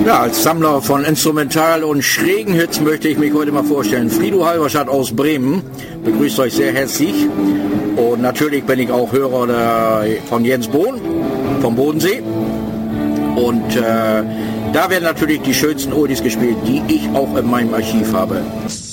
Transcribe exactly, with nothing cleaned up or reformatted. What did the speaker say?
Ja, als Sammler von Instrumental- und schrägen Hits möchte ich mich heute mal vorstellen. Frido Halberstadt aus Bremen begrüßt euch sehr herzlich. Und natürlich bin ich auch Hörer der, von Jens Bohn, vom Bodensee. Und äh, da werden natürlich die schönsten Oldies gespielt, die ich auch in meinem Archiv habe.